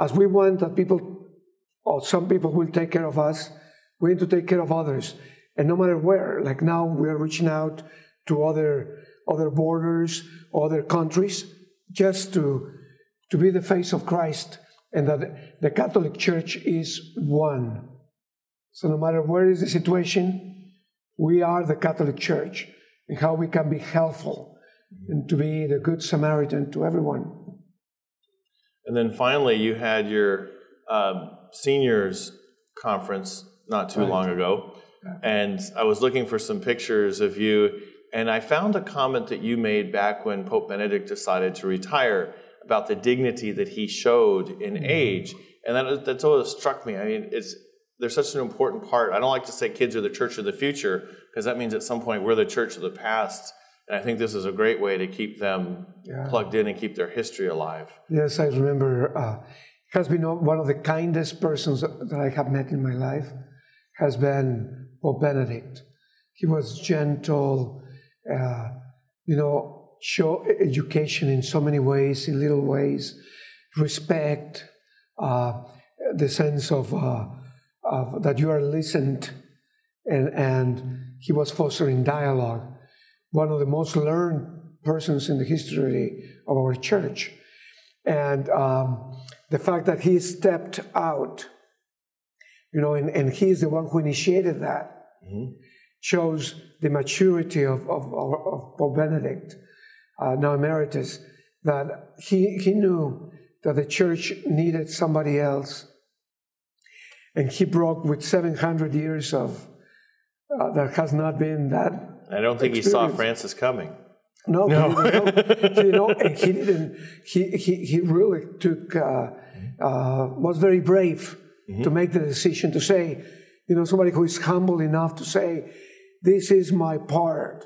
as we want that people, or some people will take care of us, we need to take care of others. And no matter where, like now we are reaching out to other borders, other countries, just to be the face of Christ, and that the Catholic Church is one. So no matter where is the situation, we are the Catholic Church, and how we can be helpful and to be the good Samaritan to everyone. And then finally, you had your seniors conference not too long ago, and I was looking for some pictures of you, and I found a comment that you made back when Pope Benedict decided to retire about the dignity that he showed in age, and that's always struck me. I mean, they're such an important part. I don't like to say kids are the church of the future, because that means at some point we're the church of the past. And I think this is a great way to keep them plugged in and keep their history alive. Yes, I remember. He has been one of the kindest persons that I have met in my life, has been Pope Benedict. He was gentle, show education in so many ways, in little ways, respect, the sense of that you are listened, and he was fostering dialogue. One of the most learned persons in the history of our church. And the fact that he stepped out, and he is the one who initiated that, shows the maturity of Pope Benedict, now emeritus, that he knew that the church needed somebody else. And he broke with 700 years of, there has not been that. I don't think he saw Francis coming. No. He didn't. He really took, was very brave to make the decision to say, somebody who is humble enough to say, this is my part.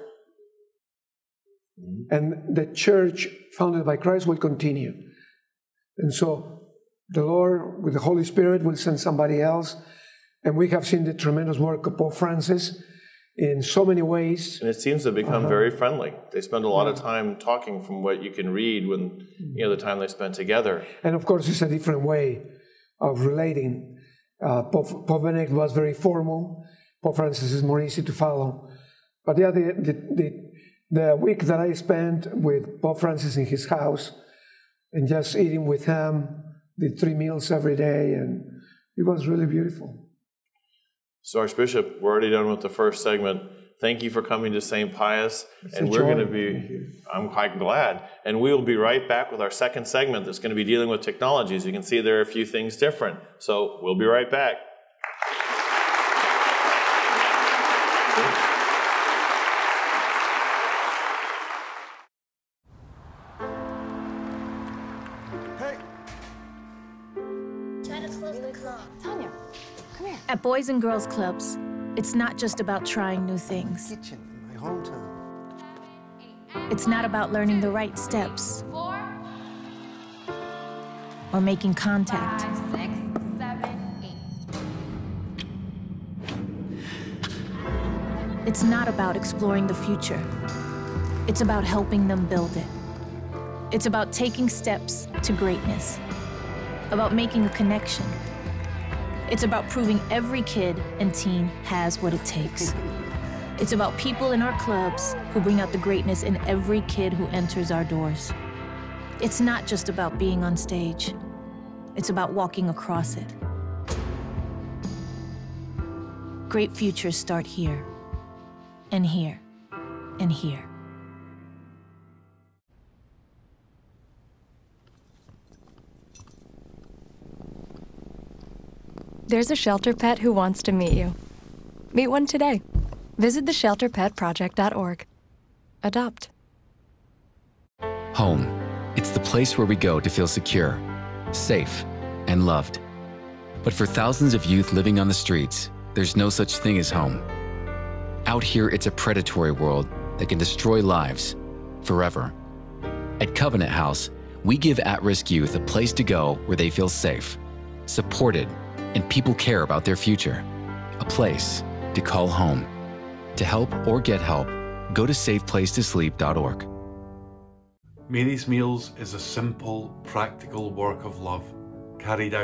And the church founded by Christ will continue. And so the Lord, with the Holy Spirit, will send somebody else. And we have seen the tremendous work of Pope Francis in so many ways. And it seems to become very friendly. They spend a lot of time talking from what you can read when, the time they spent together. And of course, it's a different way of relating. Pope Benedict was very formal. Pope Francis is more easy to follow. But the week that I spent with Pope Francis in his house and just eating with him, did 3 meals every day, and it was really beautiful. So, Archbishop, we're already done with the first segment. Thank you for coming to St. Pius. And we're going to be, I'm quite glad. And we will be right back with our second segment that's going to be dealing with technology. As you can see, there are a few things different. So we'll be right back. At Boys and Girls Clubs, it's not just about trying new things. Kitchen in my hometown. It's not about learning the right steps or making contact. 5, 6, 7, 8. It's not about exploring the future. It's about helping them build it. It's about taking steps to greatness, about making a connection. It's about proving every kid and teen has what it takes. It's about people in our clubs who bring out the greatness in every kid who enters our doors. It's not just about being on stage. It's about walking across it. Great futures start here, and here, and here. There's a shelter pet who wants to meet you. Meet one today. Visit theshelterpetproject.org. Adopt. Home. It's the place where we go to feel secure, safe, and loved. But for thousands of youth living on the streets, there's no such thing as home. Out here, it's a predatory world that can destroy lives forever. At Covenant House, we give at-risk youth a place to go where they feel safe, supported, and people care about their future. A place to call home. To help or get help, go to safeplacetosleep.org. Mary's Meals is a simple, practical work of love carried out